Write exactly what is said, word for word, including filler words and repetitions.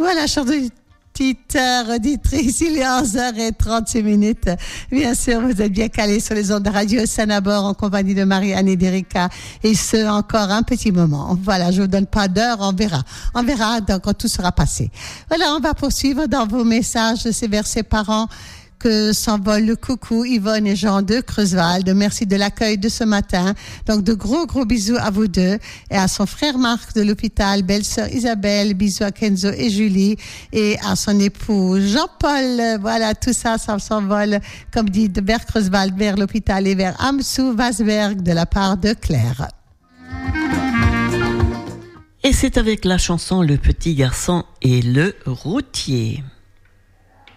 Voilà, chers auditeurs, auditrices, il est onze heures trente-six minutes. Bien sûr, vous êtes bien calés sur les ondes de Radio Sanabord en compagnie de Marie-Anne et d'Erika. Et ce, encore un petit moment. Voilà, je vous donne pas d'heure, on verra. On verra donc, quand tout sera passé. Voilà, on va poursuivre dans vos messages de ces versets parents. Que s'envole le coucou Yvonne et Jean de Creuswald. Merci de l'accueil de ce matin. Donc de gros gros bisous à vous deux et à son frère Marc de l'hôpital, belle-sœur Isabelle, bisous à Kenzo et Julie et à son époux Jean-Paul. Voilà, tout ça, ça s'envole, comme dit, de vers Creuswald vers l'hôpital et vers Amsou Wasberg de la part de Claire. Et c'est avec la chanson Le Petit Garçon et le Routier.